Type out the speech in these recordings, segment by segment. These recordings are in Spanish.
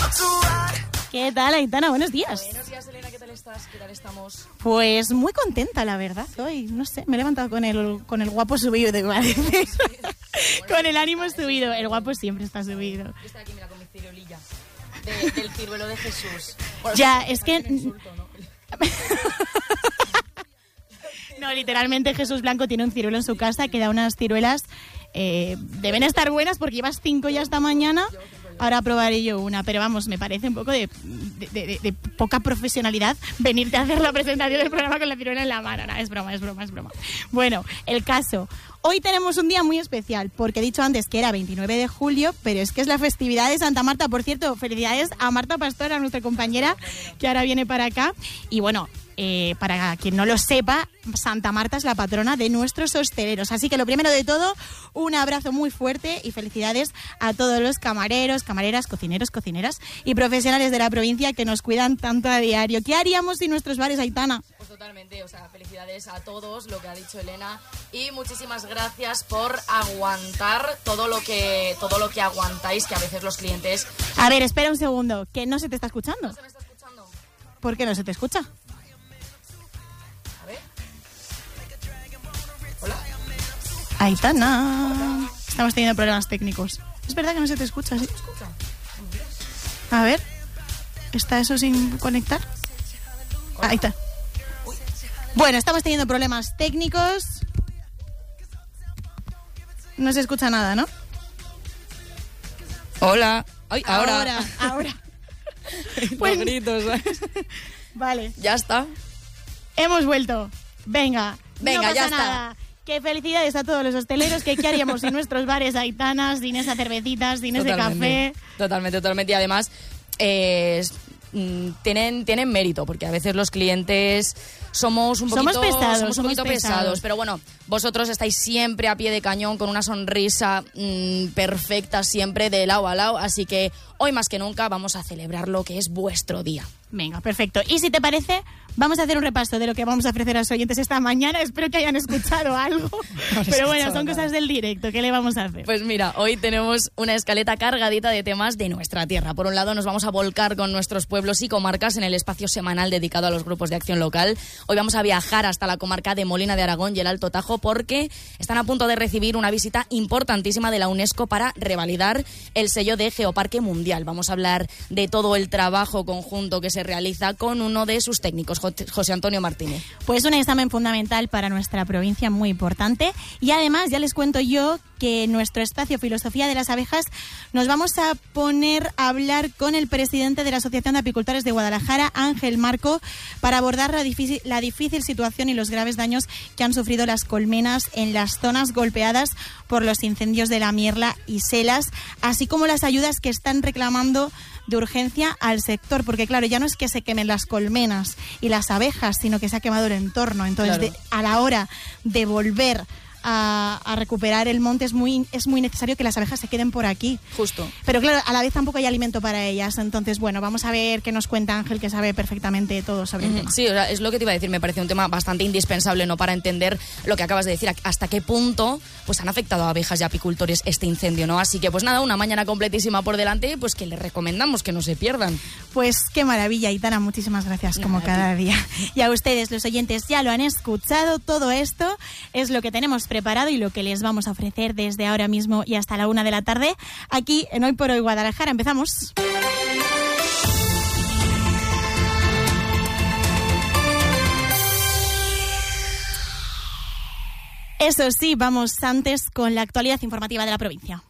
¿Qué tal, Aitana? Buenos días. Buenos días, Elena. ¿Qué tal estás? ¿Qué tal estamos? Pues muy contenta, la verdad. Hoy, no sé, me he levantado con el guapo subido, te iba a decir. Con el ánimo subido. El guapo siempre está subido. Yo estoy aquí, mira, con mi ciruelilla. Del ciruelo de Jesús. Bueno, ya, es que... Insulto, ¿no? No, literalmente Jesús Blanco tiene un ciruelo en su casa que da unas ciruelas... deben estar buenas porque llevas 5 ya esta mañana. Ahora probaré yo una, pero vamos, me parece un poco de poca profesionalidad venirte a hacer la presentación del programa con la ciruela en la mano. No, es broma. Bueno, el caso. Hoy tenemos un día muy especial, porque he dicho antes que era 29 de julio, pero es que es la festividad de Santa Marta. Por cierto, felicidades a Marta Pastor, a nuestra compañera, que ahora viene para acá. Y bueno... para quien no lo sepa, Santa Marta es la patrona de nuestros hosteleros. Así que lo primero de todo, un abrazo muy fuerte y felicidades a todos los camareros, camareras, cocineros, cocineras y profesionales de la provincia que nos cuidan tanto a diario. ¿Qué haríamos sin nuestros bares, Aitana? Pues totalmente, o sea, felicidades a todos, lo que ha dicho Elena, y muchísimas gracias por aguantar todo lo que aguantáis, que a veces los clientes... A ver, espera un segundo, que no se te está escuchando. ¿No se me está escuchando? ¿Por qué no se te escucha? Hola. Aitana. Hola. Estamos teniendo problemas técnicos. Es verdad que no se te escucha, ¿sí? A ver. ¿Está eso sin conectar? Ahí está. Bueno, estamos teniendo problemas técnicos. No se escucha nada, ¿no? Hola. Ay, ahora. Pues, los gritos, ¿sabes? Vale. Ya está. Hemos vuelto. Venga, no pasa ya nada. está. Que felicidades a todos los hosteleros. ¿Qué haríamos sin nuestros bares, Aitanas, sin esas cervecitas, sin ese café? Totalmente. Y además, tienen mérito, porque a veces los clientes somos un poquito pesados. Pero bueno, vosotros estáis siempre a pie de cañón, con una sonrisa perfecta, siempre de lado a lado. Así que hoy más que nunca vamos a celebrar lo que es vuestro día. Venga, perfecto. Y si te parece, vamos a hacer un repaso de lo que vamos a ofrecer a los oyentes esta mañana. Espero que hayan escuchado algo. Pero bueno, son cosas del directo. ¿Qué le vamos a hacer? Pues mira, hoy tenemos una escaleta cargadita de temas de nuestra tierra. Por un lado, nos vamos a volcar con nuestros pueblos y comarcas en el espacio semanal dedicado a los grupos de acción local. Hoy vamos a viajar hasta la comarca de Molina de Aragón y el Alto Tajo, porque están a punto de recibir una visita importantísima de la UNESCO para revalidar el sello de Geoparque Mundial. Vamos a hablar de todo el trabajo conjunto que se realiza con uno de sus técnicos, José Antonio Martínez. Pues un examen fundamental para nuestra provincia, muy importante. Y además, ya les cuento yo que en nuestro espacio Filosofía de las Abejas nos vamos a poner a hablar con el presidente de la Asociación de Apicultores de Guadalajara, Ángel Marco, para abordar la difícil situación y los graves daños que han sufrido las colmenas en las zonas golpeadas por los incendios de la Mierla y Selas, así como las ayudas que están reclamando de urgencia al sector, porque claro, ya no es que se quemen las colmenas y las abejas, sino que se ha quemado el entorno. Entonces, claro, a la hora de volver a recuperar el monte es muy necesario que las abejas se queden por aquí. Justo. Pero claro, a la vez tampoco hay alimento para ellas. Entonces, bueno, vamos a ver qué nos cuenta Ángel, que sabe perfectamente todo sobre el tema. Sí, o sea, es lo que te iba a decir, me parece un tema bastante indispensable, ¿no?, para entender lo que acabas de decir, hasta qué punto pues han afectado a abejas y apicultores este incendio, ¿no? Así que pues nada, una mañana completísima por delante, pues que les recomendamos que no se pierdan. Pues qué maravilla, Aitana, muchísimas gracias como cada día. Y a ustedes, los oyentes, ya lo han escuchado, todo esto es lo que tenemos preparado y lo que les vamos a ofrecer desde ahora mismo y hasta la 1 de la tarde, aquí en Hoy por Hoy Guadalajara. Empezamos. Eso sí, vamos antes con la actualidad informativa de la provincia.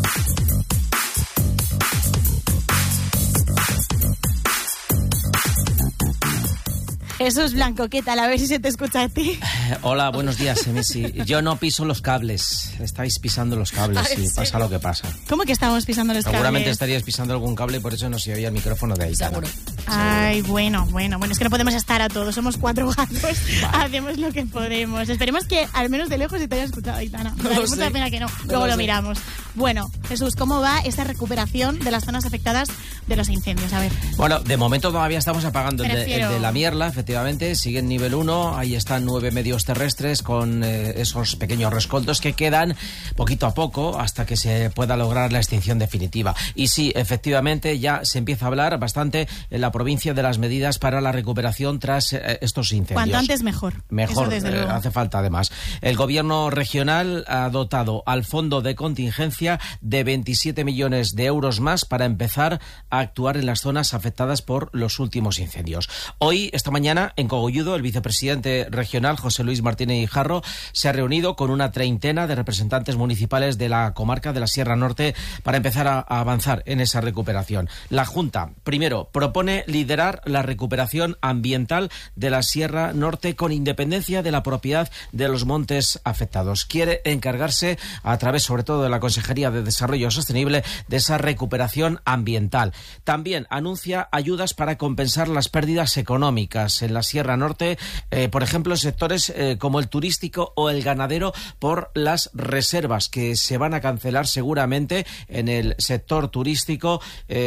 Jesús Blanco, ¿qué tal? A ver si se te escucha a ti. Hola, buenos días, Emisi. Yo no piso los cables, estáis pisando los cables y pasa lo que pasa. ¿Cómo que estamos pisando los cables? Seguramente estarías pisando algún cable y por eso no se oía el micrófono de Aitana. Seguro. Ay, bueno, es que no podemos estar a todos, somos 4 gatos, hacemos lo que podemos. Esperemos que al menos de lejos se te haya escuchado, Aitana. Mucha pena que no, luego lo miramos. Bueno, Jesús, ¿cómo va esta recuperación de las zonas afectadas de los incendios? A ver. Bueno, de momento todavía estamos apagando el de la Mierla, efectivamente, sigue en nivel 1, ahí están 9 medios terrestres con esos pequeños rescoldos que quedan poquito a poco hasta que se pueda lograr la extinción definitiva. Y sí, efectivamente, ya se empieza a hablar bastante en la provincia de las medidas para la recuperación tras estos incendios. Cuanto antes mejor. Mejor, desde luego. Hace falta además. El gobierno regional ha dotado al fondo de contingencia de 27 millones de euros más para empezar a actuar en las zonas afectadas por los últimos incendios. Hoy, esta mañana, en Cogolludo, el vicepresidente regional, José Luis Martínez Guijarro, se ha reunido con una treintena de representantes municipales de la comarca de la Sierra Norte para empezar a avanzar en esa recuperación. La Junta, primero, propone liderar la recuperación ambiental de la Sierra Norte con independencia de la propiedad de los montes afectados. Quiere encargarse, a través sobre todo de la Consejería de Desarrollo Sostenible, de esa recuperación ambiental. También anuncia ayudas para compensar las pérdidas económicas en la Sierra Norte, por ejemplo, en sectores como el turístico o el ganadero, por las reservas que se van a cancelar seguramente en el sector turístico.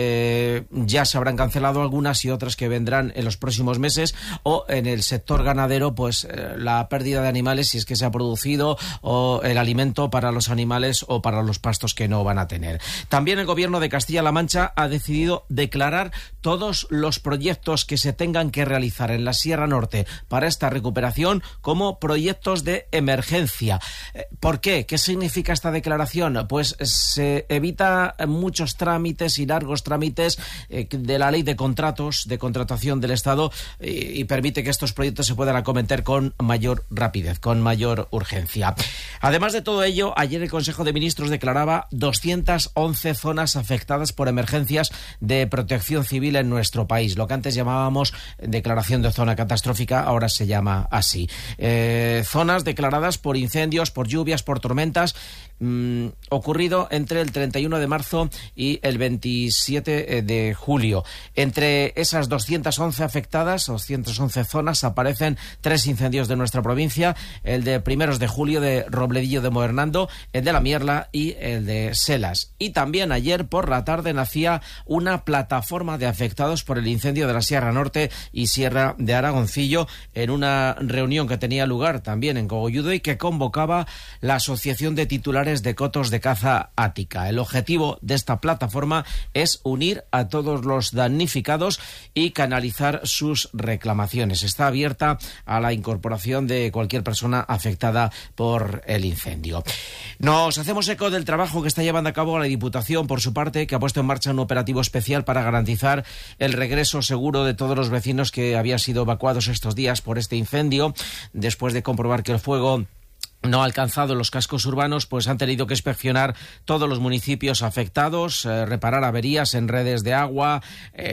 Ya se habrán cancelado algunas y otras que vendrán en los próximos meses, o en el sector ganadero, pues la pérdida de animales, si es que se ha producido, o el alimento para los animales o para los pastos que no van a tener. También el gobierno de Castilla-La Mancha ha decidido declarar todos los proyectos que se tengan que realizar en la Sierra Norte para esta recuperación como proyectos de emergencia. ¿Por qué? ¿Qué significa esta declaración? Pues se evita muchos trámites y largos trámites de la ley de contratos, de contratación del Estado, y permite que estos proyectos se puedan acometer con mayor rapidez, con mayor urgencia. Además de todo ello, ayer el Consejo de Ministros declaraba 211 zonas afectadas por emergencias de protección civil en nuestro país. Lo que antes llamábamos declaración de zona catastrófica, ahora se llama así. Zonas declaradas por incendios, por lluvias, por tormentas, ocurrido entre el 31 de marzo y el 27 de julio. Entre esas 211 afectadas, 211 zonas, aparecen 3 incendios de nuestra provincia: el de primeros de julio de Robledillo de Moernando, el de la Mierla y el de Selas. Y también ayer por la tarde nacía una plataforma de afectados por el incendio de la Sierra Norte y Sierra de Aragoncillo, en una reunión que tenía lugar también en Cogolludo y que convocaba la Asociación de Titulares de Cotos de Caza Ática. El objetivo de esta plataforma es unir a todos los damnificados y canalizar sus reclamaciones. Está abierta a la incorporación de cualquier persona afectada por el incendio. Nos hacemos eco del trabajo que está llevando a cabo la Diputación, por su parte, que ha puesto en marcha un operativo especial para garantizar el regreso seguro de todos los vecinos que habían sido evacuados estos días por este incendio, después de comprobar que el fuego no ha alcanzado los cascos urbanos, pues han tenido que inspeccionar todos los municipios afectados, reparar averías en redes de agua,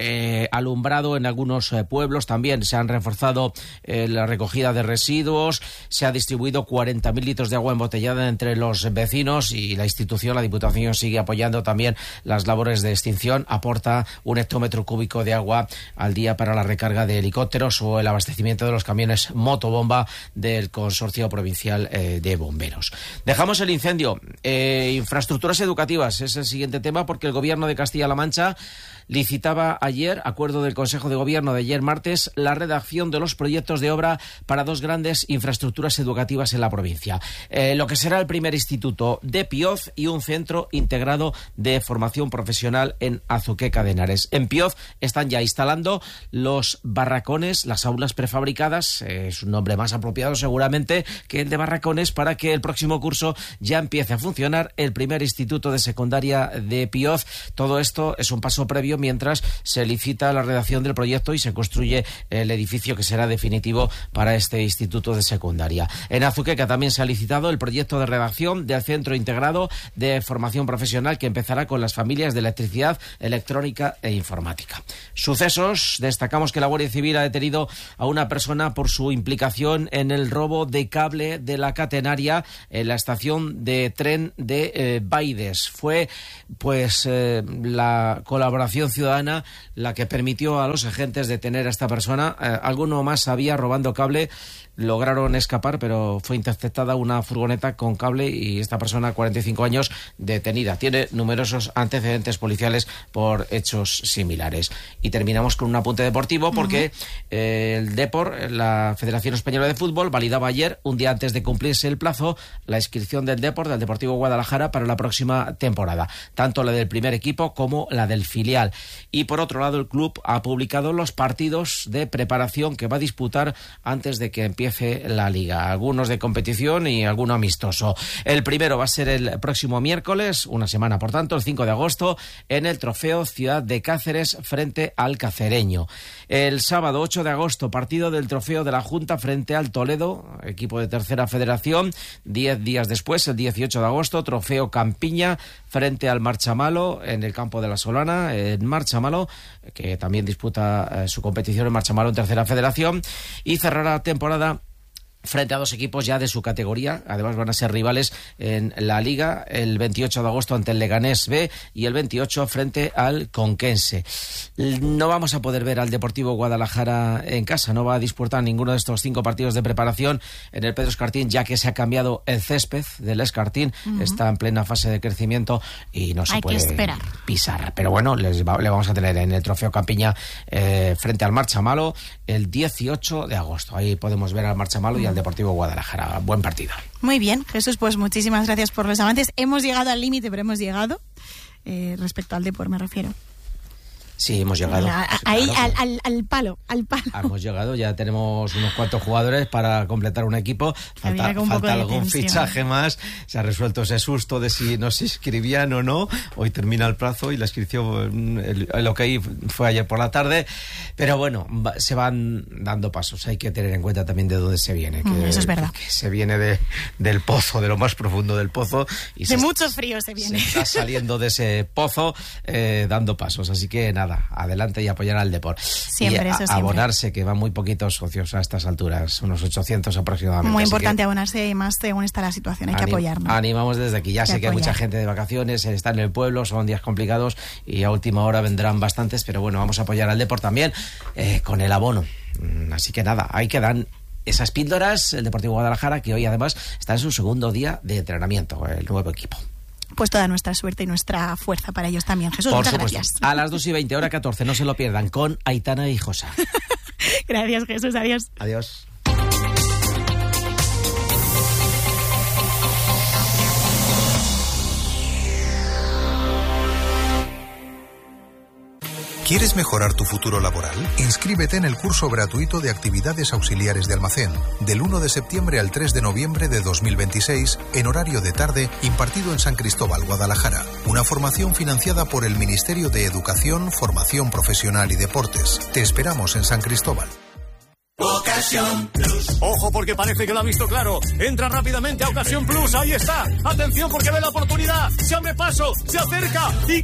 alumbrado en algunos pueblos. También se han reforzado la recogida de residuos, se ha distribuido 40.000 litros de agua embotellada entre los vecinos, y la institución, la Diputación, sigue apoyando también las labores de extinción. Aporta 1 hectómetro cúbico de agua al día para la recarga de helicópteros o el abastecimiento de los camiones motobomba del Consorcio Provincial de Bomberos. Dejamos el incendio. Infraestructuras educativas es el siguiente tema, porque el Gobierno de Castilla-La Mancha licitaba ayer, acuerdo del Consejo de Gobierno de ayer martes, la redacción de los proyectos de obra para 2 grandes infraestructuras educativas en la provincia. Lo que será el primer instituto de Pioz y un centro integrado de formación profesional en Azuqueca de Henares. En Pioz están ya instalando los barracones, las aulas prefabricadas, es un nombre más apropiado seguramente que el de barracones, para que el próximo curso ya empiece a funcionar el primer instituto de secundaria de Pioz. Todo esto es un paso previo mientras se licita la redacción del proyecto y se construye el edificio que será definitivo para este instituto de secundaria. En Azuqueca también se ha licitado el proyecto de redacción del Centro Integrado de Formación Profesional, que empezará con las familias de electricidad, electrónica e informática. Sucesos: destacamos que la Guardia Civil ha detenido a una persona por su implicación en el robo de cable de la catenaria en la estación de tren de Baides. Fue pues la colaboración participación ciudadana la que permitió a los agentes detener a esta persona. Alguno más había robando cable. Lograron escapar, pero fue interceptada una furgoneta con cable y esta persona, 45 años, detenida. Tiene numerosos antecedentes policiales por hechos similares. Y terminamos con un apunte deportivo porque el Depor, la Federación Española de Fútbol, validaba ayer, un día antes de cumplirse el plazo, la inscripción del Depor, del Deportivo Guadalajara, para la próxima temporada. Tanto la del primer equipo como la del filial. Y por otro lado, el club ha publicado los partidos de preparación que va a disputar antes de que empiece la liga, algunos de competición y alguno amistoso. El primero va a ser el próximo miércoles, una semana por tanto, el 5 de agosto, en el Trofeo Ciudad de Cáceres frente al Cacereño. El sábado 8 de agosto, partido del Trofeo de la Junta frente al Toledo, equipo de tercera federación. 10 días después, el 18 de agosto, Trofeo Campiña frente al Marchamalo en el campo de la Solana, en Marchamalo, que también disputa su competición en Marchamalo en tercera federación, y cerrará temporada frente a dos equipos ya de su categoría. Además van a ser rivales en la Liga, el 28 de agosto ante el Leganés B y el 28 frente al Conquense. No vamos a poder ver al Deportivo Guadalajara en casa, no va a disputar ninguno de estos 5 partidos de preparación en el Pedro Escartín, ya que se ha cambiado el césped del Escartín, está en plena fase de crecimiento y no se puede pisar. Pero bueno, le vamos a tener en el Trofeo Campiña frente al Marchamalo el 18 de agosto. Ahí podemos ver al Marchamalo y al Deportivo Guadalajara. Buen partido. Muy bien, Jesús, pues muchísimas gracias por los avances. Hemos llegado al límite, pero hemos llegado. Respecto al Depor me refiero. Sí, hemos llegado. Ahí, claro. al palo. Hemos llegado, ya tenemos unos cuantos jugadores para completar un equipo. Falta algún fichaje más. Se ha resuelto ese susto de si nos inscribían o no. Hoy termina el plazo y la inscripción, el OK fue ayer por la tarde. Pero bueno, se van dando pasos. Hay que tener en cuenta también de dónde se viene. Eso es verdad. Que se viene del pozo, de lo más profundo del pozo. Y de mucho frío se viene. Se está saliendo de ese pozo dando pasos. Así que nada, adelante y apoyar al Depor. Siempre, y abonarse, que van muy poquitos socios a estas alturas, unos 800 aproximadamente. Muy importante abonarse, y más según está la situación, hay que apoyarnos. Animamos desde aquí. Ya sé que hay mucha gente de vacaciones, está en el pueblo, son días complicados y a última hora vendrán bastantes, pero bueno, vamos a apoyar al Depor también con el abono. Así que nada, ahí quedan esas píldoras. El Deportivo Guadalajara, que hoy además está en su segundo día de entrenamiento, el nuevo equipo. Pues toda nuestra suerte y nuestra fuerza para ellos también. Jesús, por muchas supuesto. Gracias. A las 2:20, hora 14, no se lo pierdan, con Aitana y Josa. Gracias, Jesús. Adiós. Adiós. ¿Quieres mejorar tu futuro laboral? Inscríbete en el curso gratuito de actividades auxiliares de almacén, del 1 de septiembre al 3 de noviembre de 2026, en horario de tarde, impartido en San Cristóbal, Guadalajara. Una formación financiada por el Ministerio de Educación, Formación Profesional y Deportes. Te esperamos en San Cristóbal. Ocasión Plus. Ojo, porque parece que lo ha visto claro. Entra rápidamente a Ocasión Plus. Ahí está. Atención, porque ve la oportunidad. Se abre paso, se acerca y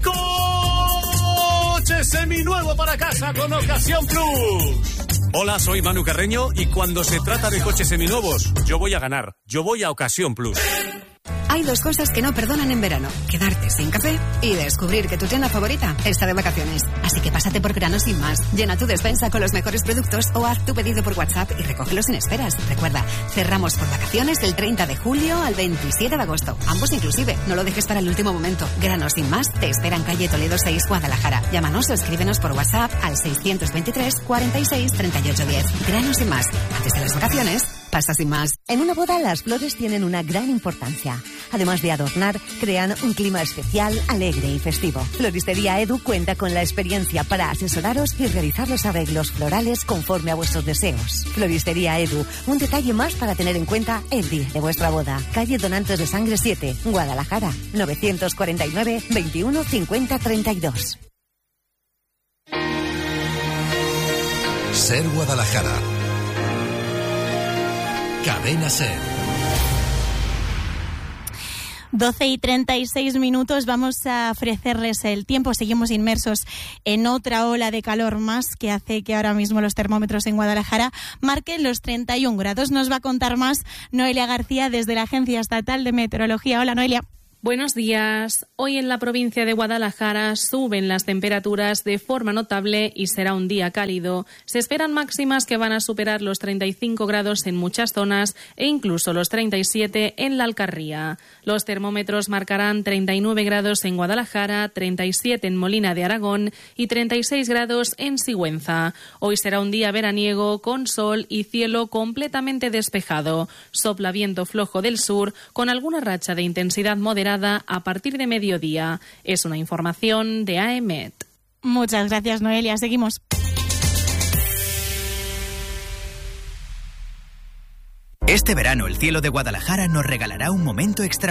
coche seminuevo para casa con Ocasión Plus. Hola, soy Manu Carreño y cuando se trata de coches seminuevos, yo voy a ganar. Yo voy a Ocasión Plus. Hay dos cosas que no perdonan en verano: quedarte sin café y descubrir que tu tienda favorita está de vacaciones. Así que pásate por Granos Sin Más. Llena tu despensa con los mejores productos o haz tu pedido por WhatsApp y recógelo sin esperas. Recuerda, cerramos por vacaciones del 30 de julio al 27 de agosto. Ambos inclusive. No lo dejes para el último momento. Granos Sin Más te espera en calle Toledo 6, Guadalajara. Llámanos o escríbenos por WhatsApp al 623 46 38 10. Granos Sin Más. Antes de las vacaciones, pasa sin más. En una boda las flores tienen una gran importancia. Además de adornar, crean un clima especial, alegre y festivo. Floristería Edu cuenta con la experiencia para asesoraros y realizar los arreglos florales conforme a vuestros deseos. Floristería Edu, un detalle más para tener en cuenta el día de vuestra boda. Calle Donantes de Sangre 7, Guadalajara, 949 21 50 32. Ser Guadalajara. Cadena Ser. 12:36, vamos a ofrecerles el tiempo. Seguimos inmersos en otra ola de calor más que hace que ahora mismo los termómetros en Guadalajara marquen los 31 grados. Nos va a contar más Noelia García desde la Agencia Estatal de Meteorología. Hola, Noelia. Buenos días. Hoy en la provincia de Guadalajara suben las temperaturas de forma notable y será un día cálido. Se esperan máximas que van a superar los 35 grados en muchas zonas e incluso los 37 en la Alcarría. Los termómetros marcarán 39 grados en Guadalajara, 37 en Molina de Aragón y 36 grados en Sigüenza. Hoy será un día veraniego con sol y cielo completamente despejado. Sopla viento flojo del sur con alguna racha de intensidad moderada a partir de mediodía. Es una información de AEMET. Muchas gracias, Noelia. Seguimos. Este verano el cielo de Guadalajara nos regalará un momento extra.